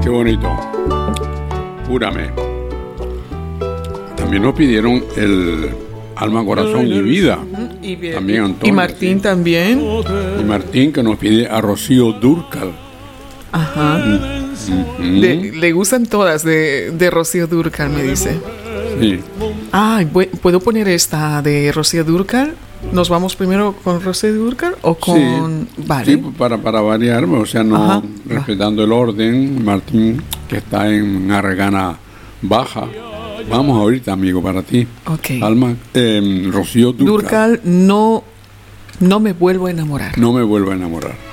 Qué bonito. Júrame. También nos pidieron el Alma, Corazón y Vida. También Antonio. Y Martín también. Y Martín, que nos pide a Rocío Dúrcal. Ajá. Le gustan todas de Rocío Dúrcal, me dice. Sí. ¿Puedo poner esta de Rocío Dúrcal? ¿Nos vamos primero con Rocío Dúrcal o con... Sí, Vale. sí, para variar, o sea, no. Ajá. Respetando el orden. Martín, que está en Argana Baja. Vamos ahorita, amigo, para ti. Ok. Alma, Rocío Dúrcal. Dúrcal, no me vuelvo a enamorar. No me vuelvo a enamorar.